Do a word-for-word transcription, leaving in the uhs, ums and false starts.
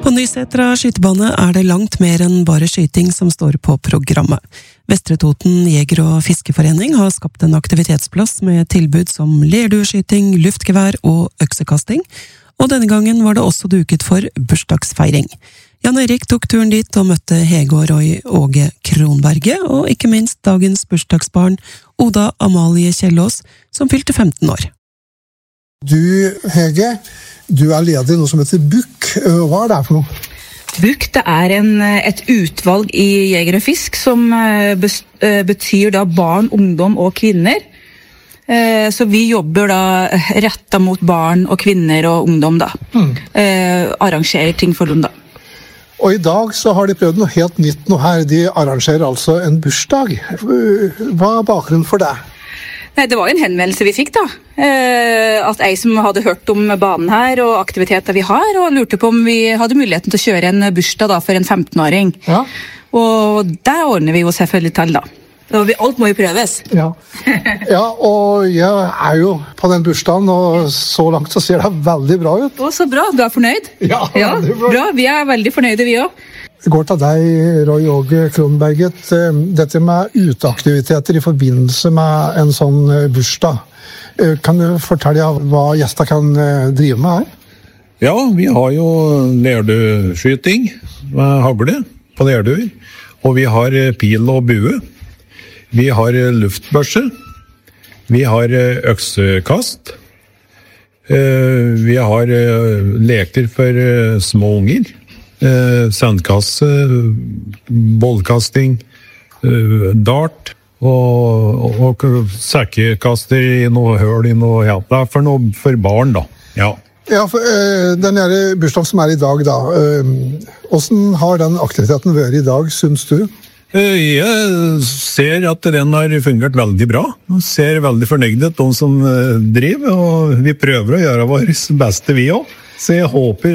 På Nysetra skytebane er det langt mer enn bare skyting som står på programmet. Vestre Toten Jeger- og Fiskeforening har skapt en aktivitetsplass med tilbud som lerdueskyting, luftgevær og øksekasting, og denne gangen var det også duket for bursdagsfeiring. Jan Erik tok turen dit og møtte Hege og Roy Åge Kronberget, og ikke minst dagens bursdagsbarn Oda Amalie Kjellås, som fylte femten år. Du, Hege, du er leder i noe som heter B U K. Hva er det for noe? B U K det er en, et utvalg i Jeger og Fisk som betyr da barn, ungdom og kvinner. Så vi jobber da rettet mot barn og kvinner og ungdom da. Mm. Arrangerer ting for dem da. Og i dag så har de prøvd noe helt nytt nå her. De arrangerer altså en bursdag. Hva er bakgrunnen for det? Nei, det var en henvendelse vi fikk da. Eh, at jeg som hadde hørt om banen her og aktiviteter vi har, og lurte på om vi hadde muligheten til å kjøre en bursdag da for en femten-åring. Ja. Og det ordner vi jo selvfølgelig til da. Alt må jo prøves. Ja. Ja, og jeg er jo på den bursdagen, og så langt så ser det veldig bra ut. Å, så bra. Du er fornøyd? Ja, ja bra. bra. Vi er veldig fornøyde vi også. Det går til deg, Roy Åge Kronberget. Dette med uteaktiviteter i forbindelse med en sånn bursdag. Kan du fortelle hva gjester kan drive med her? Ja, vi har jo lerdueskyting med hagle på lerduer. Og vi har pil og bue. Vi har luftbørse. Vi har øksekast. Vi har leker for små unger. Eh, sandkasse, bollkasting, eh, dart og, og, og sekkekaster i noe høl i noe, ja, det er for noe for barn da. Ja, ja for eh, den her bursdagen som er i dag da, eh, hvordan har den aktiviteten vært i dag, synes du? Eh, jeg ser at den har fungert veldig bra. Jeg ser veldig fornøyd ut de som driver, og vi prøver å gjøre vårt beste vi også. Så jeg håper